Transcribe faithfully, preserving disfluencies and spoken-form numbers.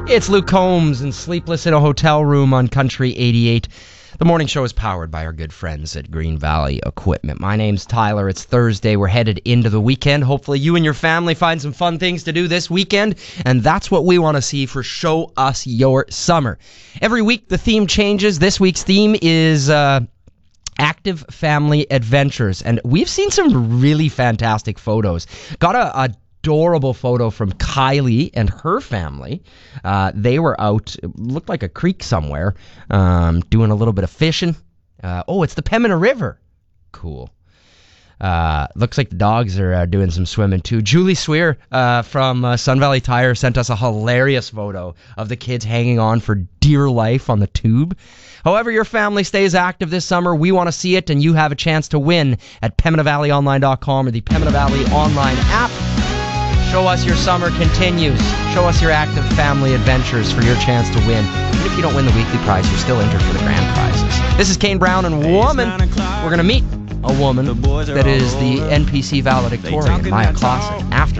It's Luke Combs and Sleepless in a Hotel Room on Country eighty-eight. The morning show is powered by our good friends at Green Valley Equipment. My name's Tyler. It's Thursday. We're headed into the weekend. Hopefully you and your family find some fun things to do this weekend, and that's what we want to see for Show Us Your Summer. Every week the theme changes. This week's theme is uh, Active Family Adventures, and we've seen some really fantastic photos. Got a, a adorable photo from Kylie and her family. Uh, they were out, it looked like a creek somewhere, um, doing a little bit of fishing. Uh, oh, it's the Pembina River. Cool. Uh, looks like the dogs are uh, doing some swimming too. Julie Swear uh, from uh, Sun Valley Tire sent us a hilarious photo of the kids hanging on for dear life on the tube. However your family stays active this summer, we want to see it, and you have a chance to win at Pembina Valley Online dot com or the Pembina Valley Online app. Show Us Your Summer continues. Show us your active family adventures for your chance to win. Even if you don't win the weekly prize, you're still entered for the grand prizes. This is Kane Brown and Woman. We're going to meet a woman that is the N P C valedictorian, Maya Clausen, after